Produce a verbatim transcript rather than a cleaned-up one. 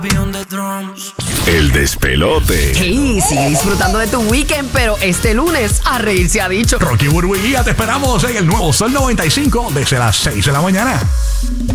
El despelote. Hey, sigue disfrutando de tu weekend, pero este lunes a reír se ha dicho. Rocky Burbu y Giga, te esperamos en el nuevo Sol noventa y cinco desde las seis de la mañana.